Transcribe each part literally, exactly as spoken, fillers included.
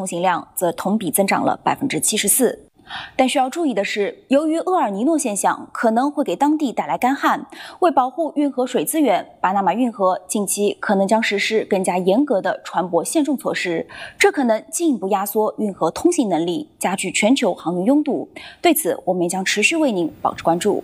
通行量则同比增长了 百分之七十四。但需要注意的是，由于厄尔尼诺现象可能会给当地带来干旱，为保护运河水资源，巴拿马运河近期可能将实施更加严格的船舶限重措施，这可能进一步压缩运河通行能力，加剧全球航运拥堵。对此，我们也将持续为您保持关注。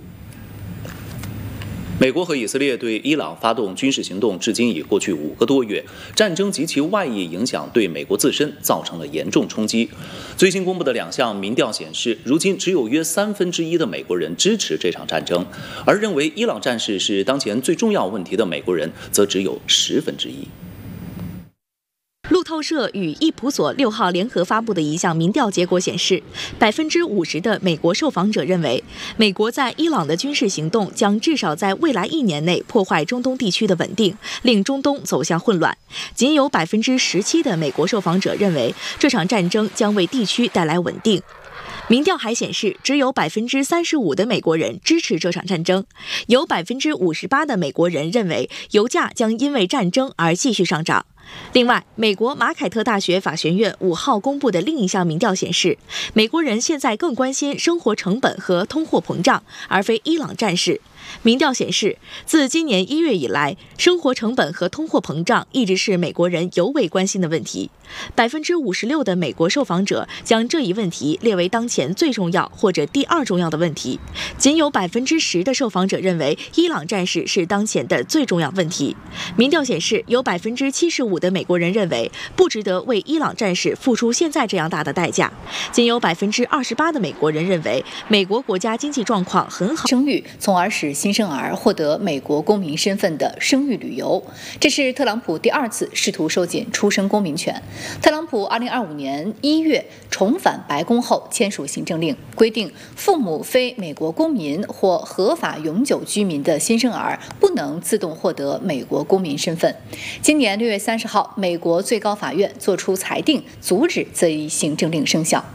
美国和以色列对伊朗发动军事行动至今已过去五个多月，战争及其外溢影响对美国自身造成了严重冲击。最新公布的两项民调显示，如今只有约三分之一的美国人支持这场战争，而认为伊朗战事是当前最重要问题的美国人则只有十分之一。 路透社与易普所六号联合发布的一项民调结果显示，百分之五十的美国受访者认为，美国在伊朗的军事行动将至少在未来一年内破坏中东地区的稳定，令中东走向混乱。仅有百分之十七的美国受访者认为，这场战争将为地区带来稳定。民调还显示，只有百分之三十五的美国人支持这场战争，有百分之五十八的美国人认为油价将因为战争而继续上涨。另外，美国马凯特大学法学院五号公布的另一项民调显示，美国人现在更关心生活成本和通货膨胀，而非伊朗战事。民调显示，自今年一月以来，生活成本和通货膨胀一直是美国人尤为关心的问题。百分之五十六的美国受访者将这一问题列为当前最重要或者第二重要的问题，仅有百分之十的受访者认为伊朗战事是当前的最重要问题。民调显示，有百分之七十五的美国人认为不值得为伊朗战事付出现在这样大的代价，仅有百分之二十八的美国人认为美国国家经济状况很好， 生育，从而使新生儿获得美国公民身份的生育旅游。这是特朗普第二次试图收紧出生公民权。特朗普二零二五年一月重返白宫后签署行政令，规定父母非美国公民或合法永久居民的新生儿不能自动获得美国公民身份。今年六月三十号，美国最高法院作出裁定，阻止这一行政令生效。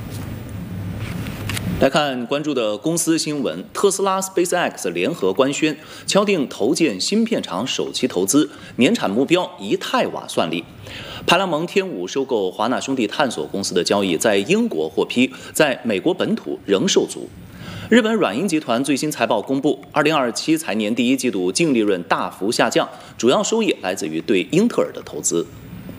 来看关注的公司新闻，特斯拉 SpaceX 联合官宣，敲定投建芯片厂首期投资，年产目标一太瓦算力。派拉蒙天五收购华纳兄弟探索公司的交易在英国获批，在美国本土仍受阻。日本软银集团最新财报公布，二零二七财年第一季度净利润大幅下降，主要收益来自于对英特尔的投资。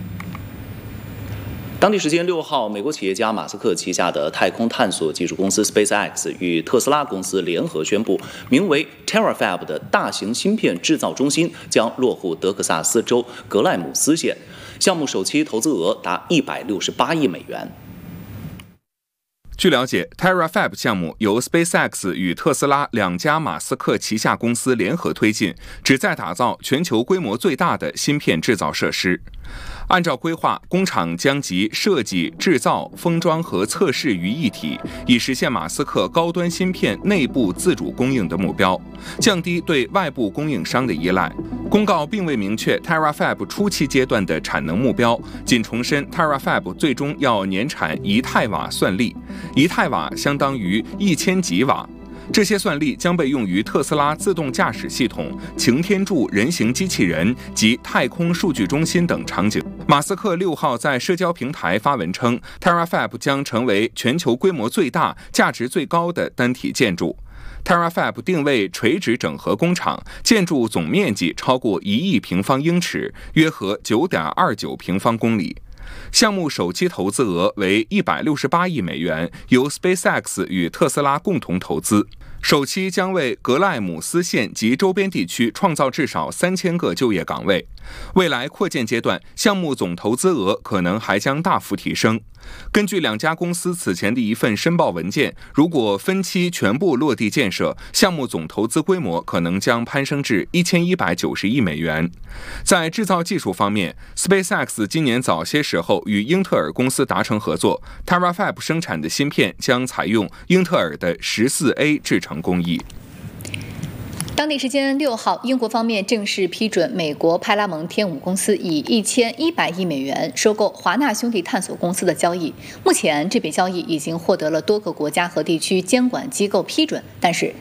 当地时间六号，美国企业家马斯克旗下的太空探索技术公司 SpaceX 与特斯拉公司联合宣布，名为 TerraFab 的大型芯片制造中心将落户德克萨斯州格莱姆斯县，项目首期投资额达一百六十八亿美元。 据了解 ，TerraFab 项目由 SpaceX 与特斯拉两家马斯克旗下公司联合推进，旨在打造全球规模最大的芯片制造设施。按照规划，工厂将集设计、制造、封装和测试于一体，以实现马斯克高端芯片内部自主供应的目标，降低对外部供应商的依赖。公告并未明确 TerraFab 初期阶段的产能目标，仅重申 TerraFab 最终要年产一太瓦算力，一太瓦相当于一千吉瓦。这些算力将被用于特斯拉自动驾驶系统、擎天柱人形机器人及太空数据中心等场景。马斯克六号在社交平台发文称 ，TerraFab 将成为全球规模最大、价值最高的单体建筑。TerraFab 定位垂直整合工厂，建筑总面积超过一亿平方英尺，约合九点二九平方公里。项目首期投资额为一百六十八亿美元，由 SpaceX 与特斯拉共同投资。首期将为格赖姆斯县及周边地区创造至少三千个就业岗位。未来扩建阶段，项目总投资额可能还将大幅提升。根据两家公司此前的一份申报文件，如果分期全部落地建设，项目总投资规模可能将攀升至一千一百九十亿美元。在制造技术方面 ，SpaceX 今年早些时候与英特尔公司达成合作 ，TerraFab 生产的芯片将采用英特尔的十四 A 制程工艺。 当地时间六号，英国方面正式批准美国派拉蒙天五公司以一千一百亿美元收购华纳兄弟探索公司的交易。目前，这笔交易已经获得了多个国家和地区监管机构批准，但是